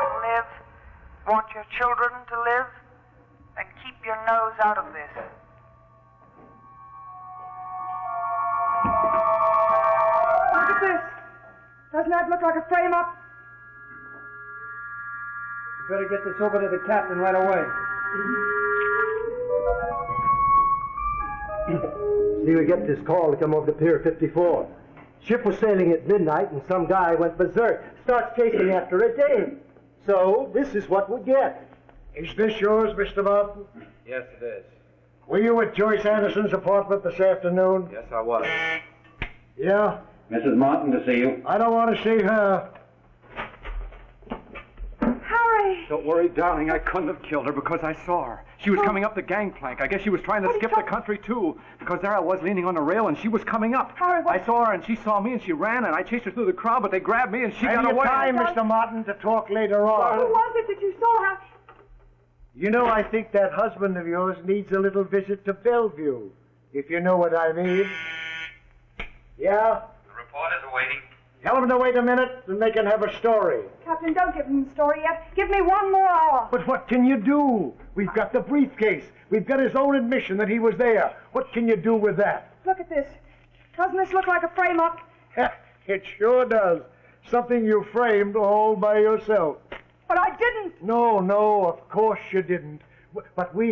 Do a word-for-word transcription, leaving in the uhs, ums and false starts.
to live, want your children to live, then keep your nose out of this. Look at this. Doesn't that look like a frame-up? You better get this over to the captain right away. See, we get this call to come over to Pier fifty-four. Ship was sailing at midnight, and some guy went berserk. Starts chasing after a dame. So, this is what we get. Is this yours, Mister Martin? Yes, it is. Were you at Joyce Anderson's apartment this afternoon? Yes, I was. Yeah? Missus Martin to see you. I don't want to see her. Harry! Don't worry, darling. I couldn't have killed her because I saw her. She was coming up the gangplank. I guess she was trying to skip the country, too, because there I was leaning on the rail, and she was coming up. Harry, what? I saw her, and she saw me, and she ran, and I chased her through the crowd, but they grabbed me, and she Plenty got of away. time, Mister Martin, to talk later on. Who was it that you saw, Harry? You know, I think that husband of yours needs a little visit to Bellevue, if you know what I mean. Yeah? The reporters are waiting. Tell them to wait a minute, and they can have a story. Captain, don't give him the story yet. Give me one more hour. But what can you do? We've got the briefcase. We've got his own admission that he was there. What can you do with that? Look at this. Doesn't this look like a frame-up? It sure does. Something you framed all by yourself. But I didn't. No, no, of course you didn't. But we